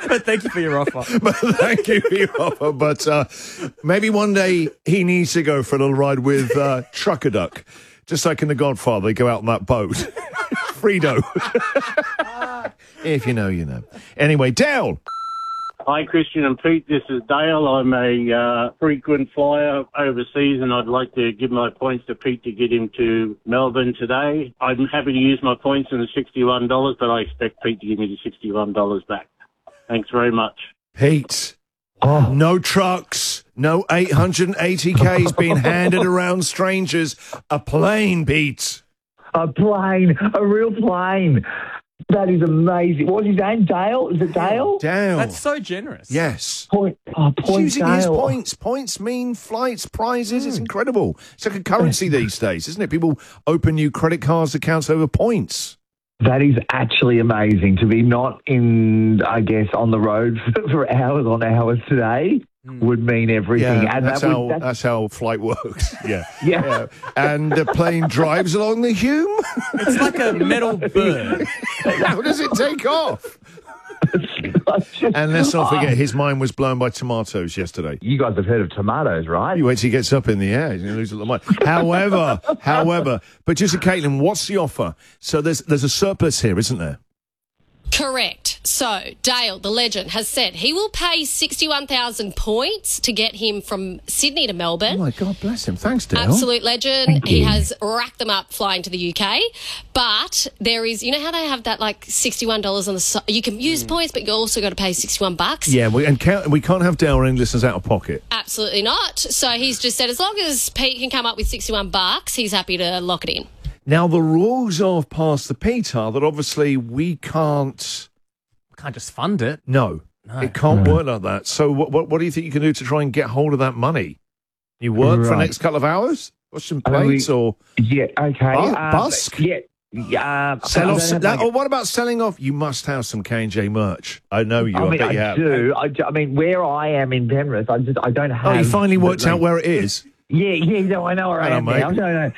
But thank you for your offer. But maybe one day he needs to go for a little ride with Truckaduck. Just like in The Godfather, they go out on that boat. Frito. If you know, you know. Anyway, Dale. Hi, Christian and Pete. This is Dale. I'm a frequent flyer overseas, and I'd like to give my points to Pete to get him to Melbourne today. I'm happy to use my points in the $61, but I expect Pete to give me the $61 back. Thanks very much. Pete. No trucks. No 880Ks being handed around strangers. A plane, Pete. A plane. A real plane. That is amazing. What was his name? Dale? Is it Dale? Dale. That's so generous. Yes. Point Using Dale. his points. Points mean flights, prizes. It's incredible. It's like a currency these days, isn't it? People open new credit cards accounts over points. That is actually amazing to be not in, I guess, on the road for hours on hours today. Would mean everything. Yeah, And that's how flight works. Yeah. And the plane drives along the Hume. It's like a metal bird. How does it take off? And let's not forget, his mind was blown by tomatoes yesterday. You guys have heard of tomatoes, right? You wait till he gets up in the air, he's going to lose a lot of mind. However, but just to Caitlin, what's the offer? So there's a surplus here, isn't there? Correct. So, Dale, the legend, has said he will pay 61,000 points to get him from Sydney to Melbourne. Oh, my God, bless him. Thanks, Dale. Absolute legend. He has racked them up flying to the UK. But there is, you know how they have that, like, $61 on the side? You can use points, but you also got to pay $61. Yeah, we can't have Dale or any listeners out of pocket. Absolutely not. So he's just said as long as Pete can come up with $61, he's happy to lock it in. Now, the rules of Pass the Pete are that obviously we can't just fund it. No. It can't work like that. So what do you think you can do to try and get hold of that money? You work for the next couple of hours? Or some plates or... Yeah, okay. Busk? Yeah. Sell off, or what about selling off? You must have some K&J merch. I know you. I bet you have. Do. I mean, where I am in Penrith, I don't have... Oh, you finally worked out where it is? Yeah, no, I know where I am now. No.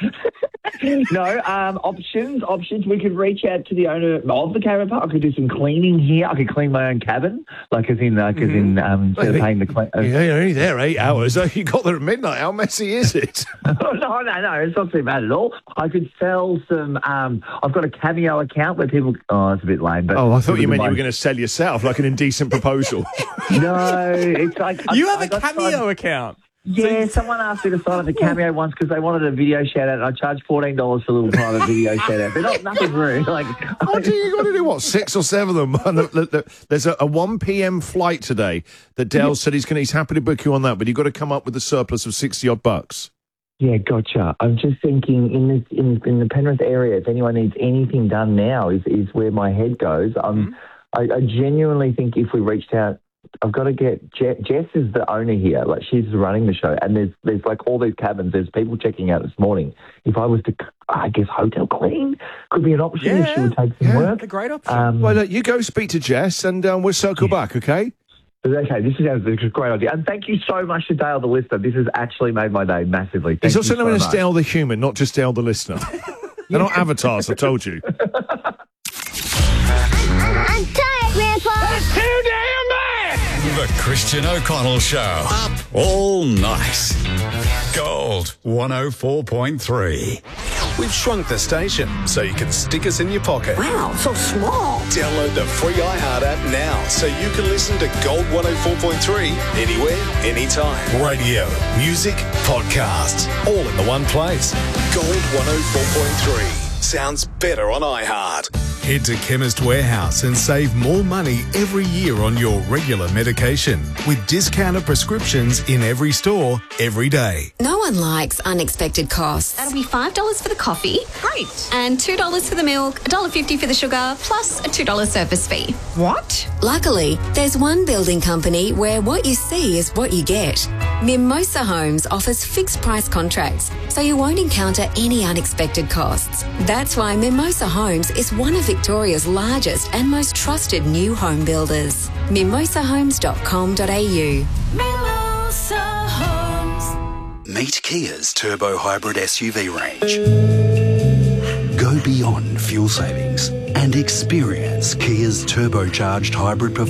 Options. We could reach out to the owner of the caravan park. I could do some cleaning here. I could clean my own cabin, instead of paying the clean. You're only there 8 hours. You got there at midnight. How messy is it? No, it's not too bad at all. I could sell some. I've got a Cameo account where people. Oh, it's a bit lame. But I thought you meant you were going to sell yourself, like an indecent proposal. No, it's like you have a Cameo account. Yeah, someone asked me to sign up to Cameo once because they wanted a video shout out, and I charged $14 for a little private video shout out. They're not nothing rude. Like, what do you got to do? What, 6 or 7 of them? There's a 1 p.m. flight today that Dale said he's happy to book you on that, but you've got to come up with a surplus of $60-odd. Yeah, gotcha. I'm just thinking in the Penrith area, if anyone needs anything done now, is where my head goes. I genuinely think if we reached out. I've got to get Jess is the owner here. Like, she's running the show, and there's like all these cabins. There's people checking out this morning. If I was to, I guess, hotel clean could be an option if she would take some work. A great option. Well, look, you go speak to Jess, and we'll circle back. Okay. Okay, this is a great idea, and thank you so much to Dale the listener. This has actually made my day massively. He's also known as Dale the human, not just Dale the listener. They're not avatars. I told you. I'm tired, Grandpa. That's too damn bad. The Christian O'Connell Show. Up all night. Gold 104.3. We've shrunk the station so you can stick us in your pocket. Wow, so small. Download the free iHeart app now so you can listen to Gold 104.3 anywhere, anytime. Radio, music, podcasts, all in the one place. Gold 104.3. Sounds better on iHeart. Head to Chemist Warehouse and save more money every year on your regular medication with discounted prescriptions in every store, every day. No one likes unexpected costs. That'll be $5 for the coffee. Great. And $2 for the milk, $1.50 for the sugar, plus a $2 service fee. What? Luckily, there's one building company where what you see is what you get. Mimosa Homes offers fixed price contracts, so you won't encounter any unexpected costs. That's why Mimosa Homes is one of Victoria's largest and most trusted new home builders. mimosahomes.com.au. Mimosa Homes. Meet Kia's turbo hybrid SUV range. Go beyond fuel savings and experience Kia's turbocharged hybrid performance.